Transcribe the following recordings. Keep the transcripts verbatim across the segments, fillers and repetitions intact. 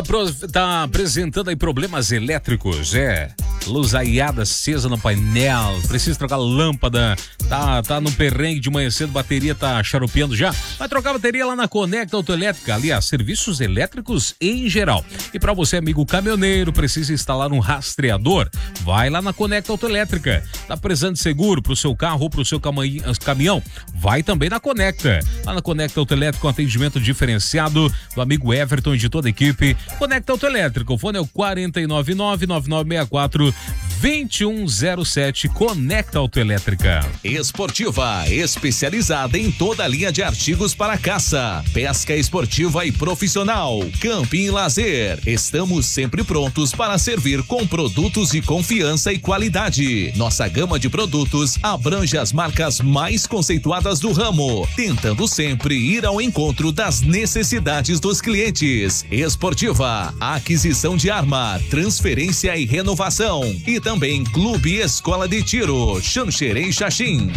Tá apresentando aí problemas elétricos, é. Luz aiada acesa no painel, precisa trocar lâmpada, tá, tá no perrengue de manhã cedo, bateria tá charupeando já. Vai trocar bateria lá na Conecta Autoelétrica, aliás, serviços elétricos em geral. E para você, amigo caminhoneiro, precisa instalar um rastreador? Vai lá na Conecta Autoelétrica. Tá precisando de seguro pro seu carro ou pro seu caminhão? Vai também na Conecta. Lá na Conecta Autoelétrica, um atendimento diferenciado do amigo Everton e de toda a equipe. Conecta Autoelétrica, o fone é o quatro nove nove, nove nove seis quatro, dois um zero sete. Conecta Autoelétrica. Esportiva, especializada em toda a linha de artigos para caça, pesca esportiva e profissional, camping e lazer. Estamos sempre prontos para servir com produtos de confiança e qualidade. Nossa gama de produtos abrange as marcas mais conceituadas do ramo, tentando sempre ir ao encontro das necessidades dos clientes. Esportiva, aquisição de arma, transferência e renovação. E também Clube Escola de Tiro, Xanxerê Xaxim.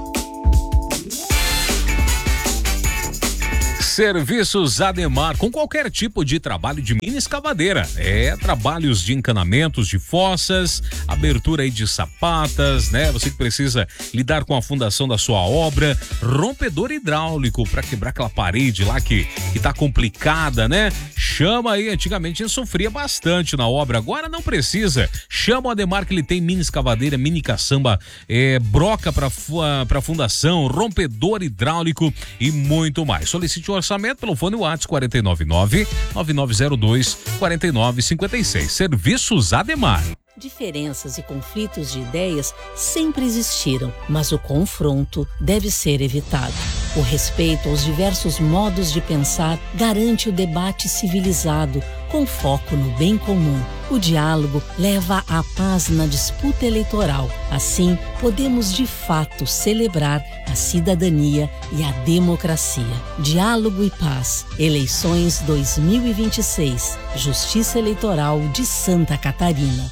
Serviços Ademar, com qualquer tipo de trabalho de mini escavadeira. É, trabalhos de encanamentos de fossas, abertura aí de sapatas, né? Você que precisa lidar com a fundação da sua obra, rompedor hidráulico para quebrar aquela parede lá que, que tá complicada, né? Chama aí, antigamente a gente sofria bastante na obra, agora não precisa. Chama o Ademar que ele tem mini escavadeira, mini caçamba, é, broca para para fundação, rompedor hidráulico e muito mais. Solicite o orçamento pelo fone WhatsApp quatro nove nove, nove nove zero dois, quatro nove cinco seis. Serviços Ademar. Diferenças e conflitos de ideias sempre existiram, mas o confronto deve ser evitado. O respeito aos diversos modos de pensar garante o debate civilizado, com foco no bem comum. O diálogo leva à paz na disputa eleitoral. Assim, podemos de fato celebrar a cidadania e a democracia. Diálogo e paz. Eleições dois mil e vinte e seis. Justiça Eleitoral de Santa Catarina.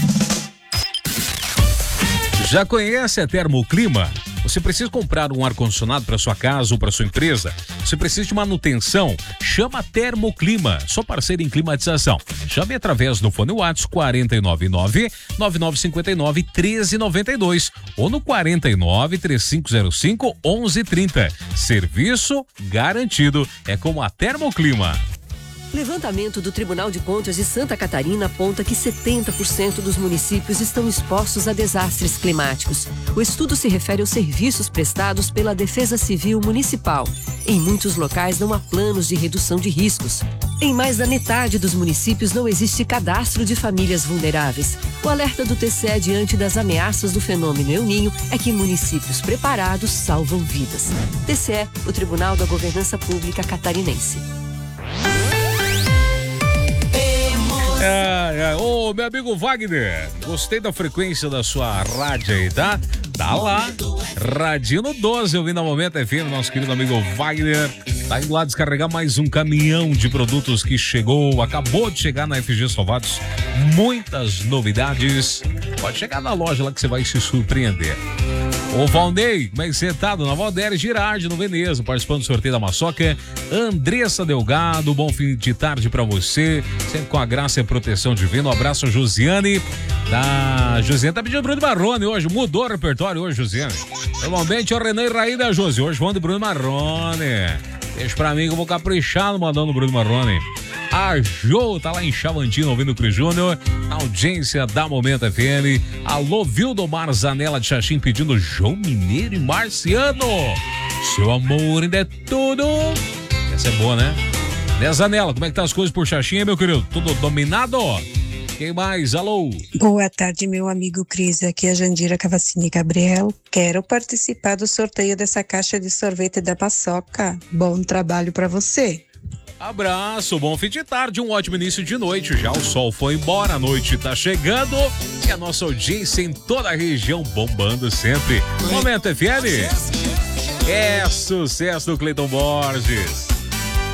Já conhece a Termoclima? Você precisa comprar um ar-condicionado para sua casa ou para sua empresa? Você precisa de manutenção? Chama a Termoclima, sua parceira em climatização. Chame através do fone WhatsApp quatro nove nove, nove nove cinco nove, um três nove dois ou no quatro nove, três cinco zero cinco, onze trinta. Serviço garantido é com a Termoclima. Levantamento do Tribunal de Contas de Santa Catarina aponta que setenta por cento dos municípios estão expostos a desastres climáticos. O estudo se refere aos serviços prestados pela Defesa Civil Municipal. Em muitos locais não há planos de redução de riscos. Em mais da metade dos municípios não existe cadastro de famílias vulneráveis. O alerta do T C E diante das ameaças do fenômeno El Ninho é que municípios preparados salvam vidas. T C E, o Tribunal da Governança Pública Catarinense. É, é. Ô, meu amigo Wagner, gostei da frequência da sua rádio aí, tá? Tá lá, Radino doze, ouvindo a Momento F M, nosso querido amigo Wagner. Tá indo lá descarregar mais um caminhão de produtos que chegou, acabou de chegar na F G Salvados. Muitas novidades. Pode chegar na loja lá que você vai se surpreender. Ô Valnei, como é que você tá? Dona Valdéria Girardi no Veneza, participando do sorteio da Maçoca. Andressa Delgado, bom fim de tarde pra você, sempre com a graça e a proteção divina. Um abraço, Josiane. Da Josiane tá pedindo Bruno Marrone hoje, mudou o repertório hoje, Josiane. Normalmente é o Renan e Raída, Josi, hoje vão de Bruno Marrone. Deixa pra mim que eu vou caprichar no mandando Bruno Marrone. A Jo tá lá em Chavantina ouvindo o Cris Júnior, na audiência da Momento F M. Alô, Vildomar Zanella de Xaxim pedindo João Mineiro e Marciano. Seu amor ainda é tudo. Essa é boa, né? Né, Zanella, como é que tá as coisas por Xaxim, meu querido? Tudo dominado? Quem mais? Alô? Boa tarde, meu amigo Cris. Aqui é a Jandira Cavassini Gabriel. Quero participar do sorteio dessa caixa de sorvete da Paçoca. Bom trabalho pra você. Abraço, bom fim de tarde, um ótimo início de noite. Já o sol foi embora, a noite tá chegando e a nossa audiência em toda a região bombando sempre. Momento F M é sucesso do Cleiton Borges.